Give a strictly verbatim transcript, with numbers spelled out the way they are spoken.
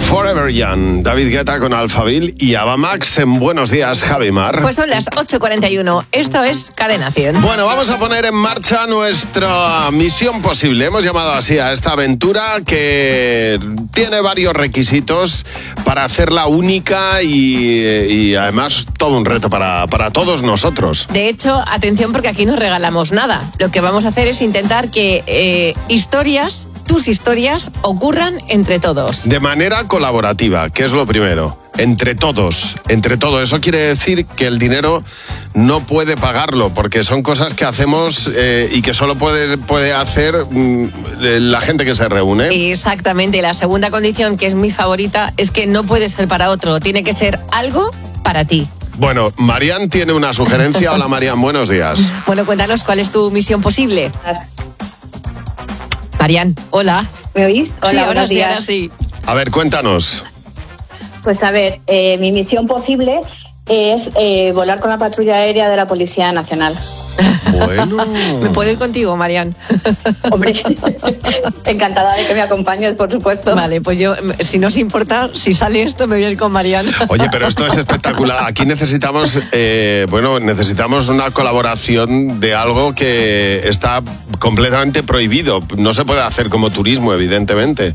Forever Young, David Guetta con Alphaville y Ava Max en Buenos Días, Javi Mar. Pues son las ocho cuarenta y uno. Esto es Cadena cien. Bueno, vamos a poner en marcha nuestra misión posible. Hemos llamado así a esta aventura que tiene varios requisitos para hacerla única y, y además todo un reto para, para todos nosotros. De hecho, atención porque aquí no regalamos nada. Lo que vamos a hacer es intentar que eh, historias, tus historias, ocurran entre todos. De manera colaborativa, que es lo primero. Entre todos, entre todo. Eso quiere decir que el dinero no puede pagarlo, porque son cosas que hacemos eh, y que solo puede, puede hacer mm, la gente que se reúne. Exactamente. La segunda condición, que es mi favorita, es que no puede ser para otro. Tiene que ser algo para ti. Bueno, Marian tiene una sugerencia. Hola, Marian, buenos días. Bueno, cuéntanos cuál es tu misión posible. Marian, hola. ¿Me oís? Hola, sí, buenos ahora sí, días. ahora sí. A ver, cuéntanos. Pues a ver, eh, mi misión posible es eh, volar con la patrulla aérea de la Policía Nacional. Bueno. ¿Me puedo ir contigo, Marian? Hombre, encantada de que me acompañes, por supuesto. Vale, pues yo, si no os importa, si sale esto, me voy a ir con Marian. Oye, pero esto es espectacular. Aquí necesitamos, eh, bueno, necesitamos una colaboración de algo que está completamente prohibido. No se puede hacer como turismo, evidentemente.